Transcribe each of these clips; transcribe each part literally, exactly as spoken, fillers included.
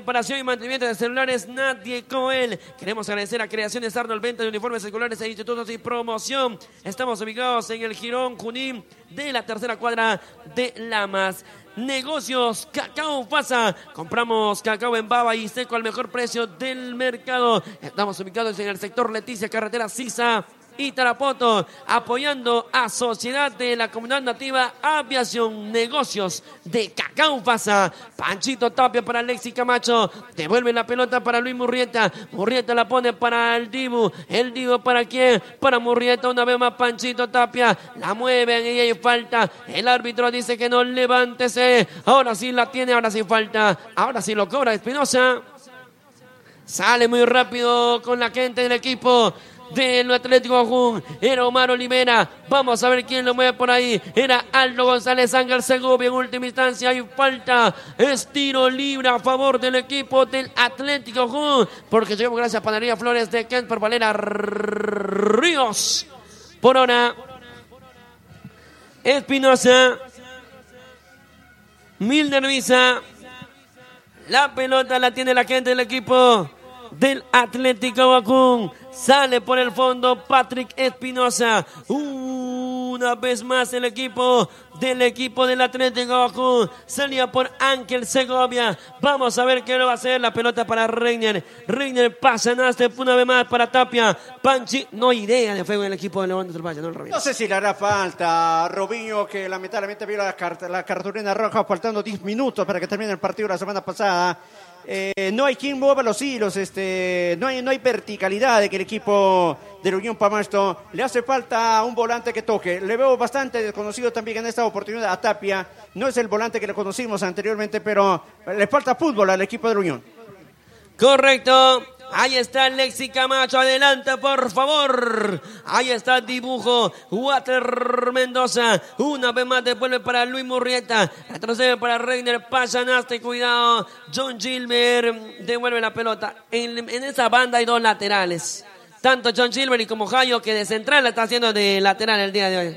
reparación y mantenimiento de celulares, nadie como él. Queremos agradecer a Creaciones Arnold, venta de uniformes escolares e institutos y promoción. Estamos ubicados en el Jirón Junín de la tercera cuadra de Lamas. Negocios Cacao Fasa. Compramos cacao en baba y seco al mejor precio del mercado. Estamos ubicados en el sector Leticia, carretera Sisa y Tarapoto, apoyando a Sociedad de la Comunidad Nativa Aviación. Negocios de Cacao Fasa. Panchito Tapia para Alexis Camacho, devuelve la pelota para Luis Murrieta, Murrieta la pone para el Dibu, el Dibu para quién, para Murrieta, una vez más Panchito Tapia, la mueven y hay falta, el árbitro dice que no, levántese, ahora sí la tiene, ahora sí falta, ahora sí lo cobra Espinosa, sale muy rápido con la gente del equipo del Atlético Jun. Era Omar Olivera. Vamos a ver quién lo mueve por ahí. Era Aldo González Ángel Segovia. En última instancia hay falta. Es tiro libre a favor del equipo del Atlético Jun. Porque llegamos gracias a Panadería Flores de Kent por Valera Ríos. Por ahora Espinosa. Milder Visa. La pelota la tiene la gente del equipo del Atlético Bacún. Sale por el fondo Patrick Espinosa. Una vez más el equipo del equipo del Atlético Bacún. Salía por Ángel Segovia. Vamos a ver qué lo va a hacer. La pelota para Reiner. Reiner pasa Naste una vez más para Tapia. Panchi, no hay idea de fuego en el equipo de León del Valle, ¿no, Robinho? No sé si le hará falta a Robinho, que lamentablemente vio la, cart la cartulina roja faltando diez minutos para que termine el partido la semana pasada. Eh, no hay quien mueva los hilos, este, no hay, no hay verticalidad de que el equipo de la Unión Pamasto. Le hace falta un volante que toque. Le veo bastante desconocido también en esta oportunidad a Tapia. No es el volante que le conocimos anteriormente, pero le falta fútbol al equipo de la Unión. Correcto. Ahí está Alexis Camacho, adelanta por favor. Ahí está el dibujo. Water Mendoza. Una vez más devuelve para Luis Murrieta. Retrocede para Reiner. Pasa Naste, cuidado. John Gilbert devuelve la pelota. En, en esa banda hay dos laterales. Tanto John Gilbert y como Jayo, que de central la está haciendo de lateral el día de hoy.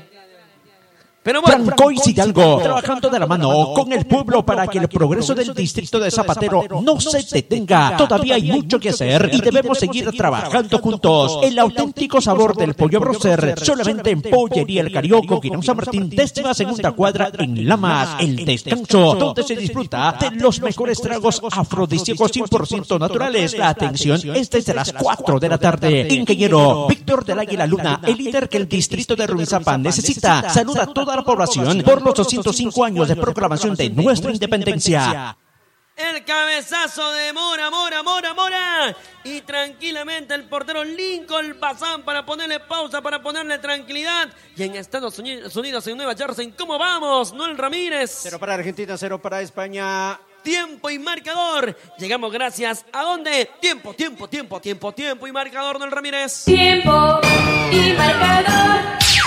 Pero bueno, Francois Hidalgo, trabajando de la mano con el pueblo para que el progreso del distrito de Zapatero no se detenga. Todavía hay mucho que hacer y debemos seguir trabajando juntos. El auténtico sabor del pollo broster, solamente en Pollería El Carioco, Guinón San Martín, décima segunda cuadra en Lamas. El Descanso, donde se disfruta de los mejores tragos afrodisíacos cien por ciento naturales. La atención es desde las cuatro de la tarde. Ingeniero Víctor del Águila Luna, el líder que el distrito de Rumizapan necesita. Saluda a toda la población por los doscientos cinco años de proclamación de nuestra independencia. El cabezazo de Mora, Mora, Mora, Mora. Y tranquilamente el portero Lincoln Bazán para ponerle pausa, para ponerle tranquilidad. Y en Estados Unidos, en Nueva Jersey, ¿cómo vamos? Noel Ramírez. Cero para Argentina, cero para España. Tiempo y marcador. Llegamos gracias a dónde? Tiempo, tiempo, tiempo, tiempo, tiempo y marcador, Noel Ramírez. Tiempo y marcador.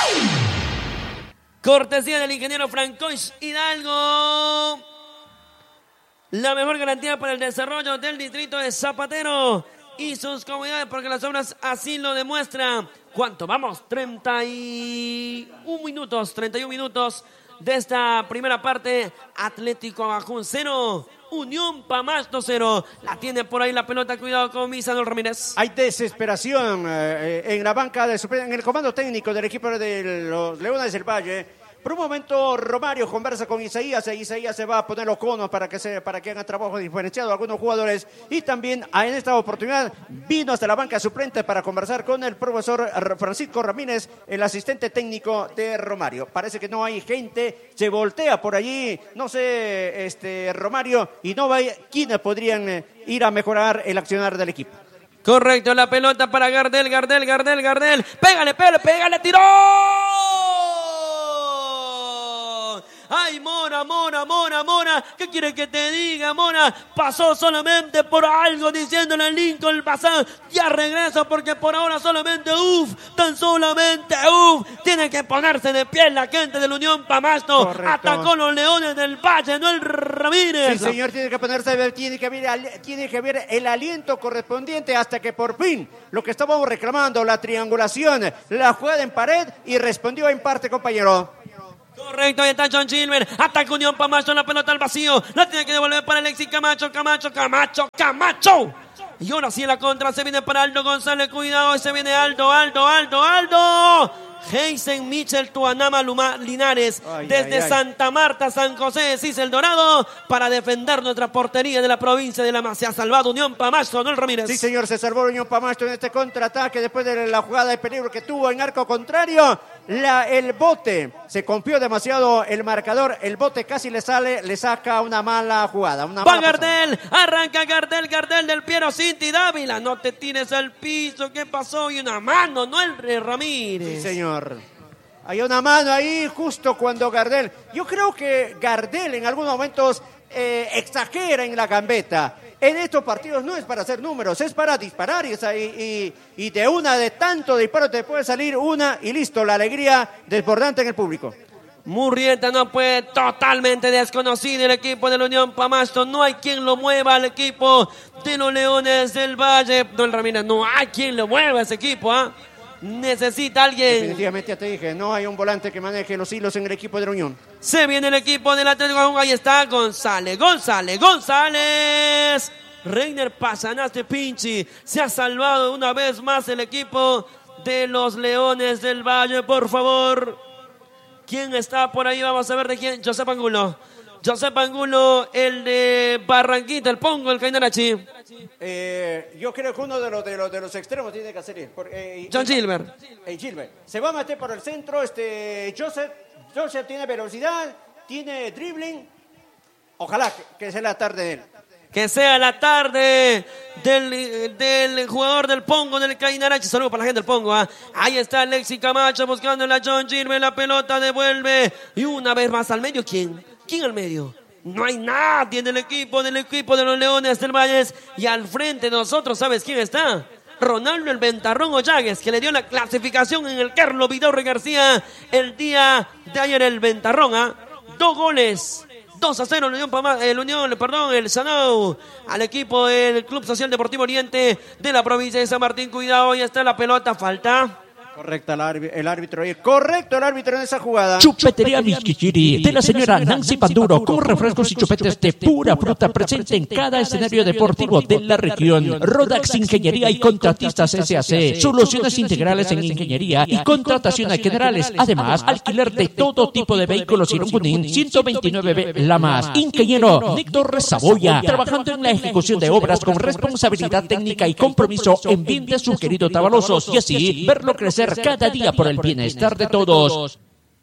Cortesía del ingeniero Francois Hidalgo. La mejor garantía para el desarrollo del distrito de Zapatero y sus comunidades, porque las obras así lo demuestran. ¿Cuánto? Vamos, treinta y un minutos, treinta y un minutos de esta primera parte. Atlético Bajún cero, Unión Pamasto cero. La tiene por ahí la pelota, cuidado con Misa, Don Ramírez. Hay desesperación eh, en la banca, de, en el comando técnico del equipo de los Leones del Valle. Por un momento Romario conversa con Isaías, e Isaías se va a poner los conos para que, se, para que hagan trabajo diferenciado a algunos jugadores, y también en esta oportunidad vino hasta la banca suplente para conversar con el profesor Francisco Ramírez, el asistente técnico de Romario. Parece que no hay gente, se voltea por allí, no sé, este Romario, y no va quiénes podrían ir a mejorar el accionar del equipo. Correcto, la pelota para Gardel, Gardel, Gardel, Gardel. Pégale, pégale, pégale, tiró. ¡Ay, Mora, Mora, Mora, Mora! ¿Qué quiere que te diga, Mora? Pasó solamente por algo diciéndole a Lincoln Bazán. Ya regreso porque por ahora solamente uf, tan solamente uf. Tiene que ponerse de pie la gente de la Unión Pamasto. Correcto. Atacó los Leones del Valle, no el Ramírez. Sí, señor, tiene que ponerse, tiene que ver, tiene que ver el aliento correspondiente hasta que por fin lo que estábamos reclamando, la triangulación, la jugada en pared, y respondió en parte, compañero. Correcto, ahí está John Gilbert. Ataca Unión Pamacho, la pelota al vacío. La tiene que devolver para Alexis Camacho, Camacho, Camacho, Camacho. Y ahora sí en la contra se viene para Aldo González. Cuidado, se viene Aldo, Aldo, Aldo, Aldo. Heisen Michel Tuanama Luma, Linares. Ay, desde ay, ay. Santa Marta, San José de Cis, el Dorado, para defender nuestra portería de la provincia de La Mas. Se ha salvado Unión Pamacho, ¿no, Ramírez? Sí, señor, se salvó Unión Pamacho en este contraataque después de la jugada de peligro que tuvo en arco contrario. La, el bote, se confió demasiado el marcador, el bote casi le sale, le saca una mala jugada. Una Va mala Gardel, pasada. Arranca Gardel, Gardel del Piero Cinti Dávila, no te tires al piso, ¿qué pasó? Y una mano, no el Ramírez. Sí, señor. Hay una mano ahí justo cuando Gardel, yo creo que Gardel en algunos momentos eh, exagera en la gambeta. En estos partidos no es para hacer números, es para disparar y, y, y de una de tanto disparo te puede salir una y listo, la alegría desbordante en el público. Murrieta no puede, totalmente desconocido el equipo de la Unión Pamacho, no hay quien lo mueva al equipo de los Leones del Valle. Don Ramírez, no hay quien lo mueva a ese equipo, ¿ah? ¿eh? Necesita alguien. Definitivamente ya te dije, no hay un volante que maneje los hilos en el equipo de la Unión. Se viene el equipo del Atlético, ahí está González, González, González. Reiner Pasanaste Pinchi, se ha salvado una vez más el equipo de los Leones del Valle, por favor. ¿Quién está por ahí? Vamos a ver de quién. Josep Angulo. Josep Angulo, el de Barranquita, el Pongo, el Cainarachi. Eh, yo creo que uno de los, de los, de los extremos tiene que hacer. Eh, John Gilbert. Eh, Gilbert. Se va a meter por el centro. Este, Joseph, Joseph tiene velocidad, tiene dribbling. Ojalá que, que sea la tarde de él. Que sea la tarde del, del jugador del Pongo, del Cainarachi. Saludos para la gente del Pongo. ¿eh? Ahí está Alexis Camacho buscando a John Gilbert. La pelota devuelve. Y una vez más al medio. ¿Quién? ¿Quién al medio? No hay nadie del equipo, del equipo de los Leones del Valle. Y al frente de nosotros, ¿sabes quién está? Ronaldo el Ventarrón Ollagues, que le dio la clasificación en el Carlos Vidorre García el día de ayer. El Ventarrón, ¿ah? ¿eh? Dos goles. dos a cero el Unión, el Unión, perdón, el Sanau al equipo del Club Social Deportivo Oriente de la provincia de San Martín. Cuidado, ya está la pelota, falta. Correcto el árbitro, el árbitro ahí. Correcto el árbitro en esa jugada. Chupetería Miskichiri de la señora Nancy Panduro, con refrescos y chupetes de pura fruta presente en cada escenario deportivo de la región. Rodax Ingeniería y Contratistas S A C, soluciones integrales en ingeniería y contrataciones generales. Además, alquiler de todo tipo de vehículos. Irún Junín, ciento veintinueve B Lamas. Ingeniero Víctor Saboya, trabajando en la ejecución de obras con responsabilidad técnica y compromiso en bien de su querido Tabalosos, y así verlo crecer cada día por el bienestar de todos.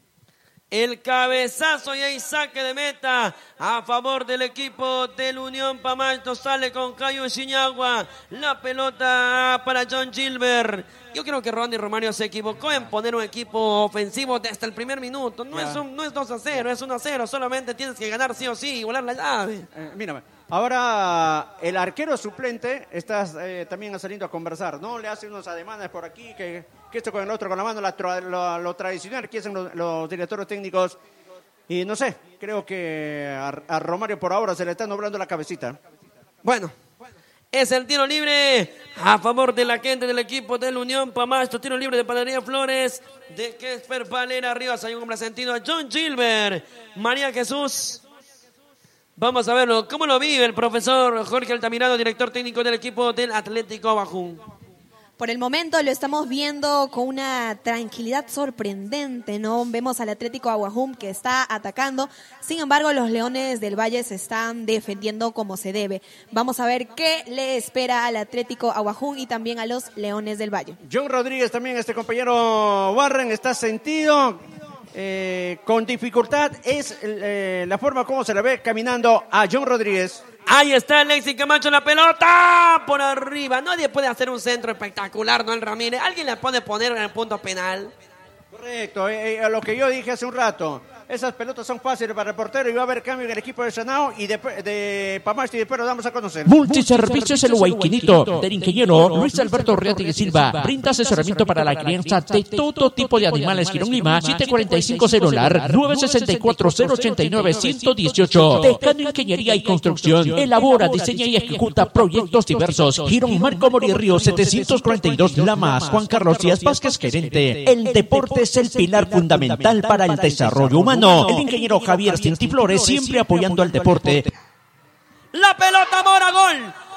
El cabezazo y ahí saque de meta a favor del equipo del Unión Pamacho. Sale con Cayo Chiñagua. La pelota para John Gilbert. Yo creo que Ronnie Romario se equivocó en poner un equipo ofensivo desde el primer minuto. No, es, un, no es dos a cero, es uno a cero. Solamente tienes que ganar sí o sí, igualar la llave. Eh, mírame. Ahora el arquero suplente está eh, también saliendo a conversar, ¿no? Le hace unos ademanes por aquí, que, que esto con el otro con la mano, la, lo, lo tradicional que hacen los, los directores técnicos. Y no sé, creo que a, a Romario por ahora se le está nublando la cabecita. Bueno, es el tiro libre a favor de la gente del equipo del Unión Pamacho. Tiro libre de Panadería Flores, de Kesper Valera Rivas. Hay un hombre sentido a John Gilbert. María Jesús. Vamos a verlo. ¿Cómo lo vive el profesor Jorge Altamirano, director técnico del equipo del Atlético Abajún? Por el momento lo estamos viendo con una tranquilidad sorprendente, ¿no? Vemos al Atlético Aguajum que está atacando. Sin embargo, los Leones del Valle se están defendiendo como se debe. Vamos a ver qué le espera al Atlético Aguajum y también a los Leones del Valle. John Rodríguez también, este compañero Warren, está sentido. Eh, con dificultad es eh, la forma como se le ve caminando a John Rodríguez. Ahí está Alexis Camacho, la pelota por arriba. Nadie puede hacer un centro espectacular, ¿no? El Ramírez. ¿Alguien le puede poner en el punto penal? Correcto, eh, eh, lo que yo dije hace un rato. Esas pelotas son fáciles para el portero y va a haber cambio en el equipo de Sanao y de, de Pamacho, y después lo damos a conocer. Multiservicios El Huayquinito, del ingeniero Luis Alberto Riati y Silva. Brinda asesoramiento para la crianza de todo tipo de animales. Girón Lima, siete cuarenta y cinco celular, nueve sesenta y cuatro, cero ochenta y nueve, ciento dieciocho. Decano Ingeniería y Construcción. Elabora, diseña y ejecuta proyectos diversos. Girón Marco Mori Río, setecientos cuarenta y dos Lamas. Juan Carlos Díaz Vázquez, gerente. El deporte es el pilar fundamental para el desarrollo humano. humano. El ingeniero Javier Cientiflores siempre apoyando al deporte. La pelota Mora, gol.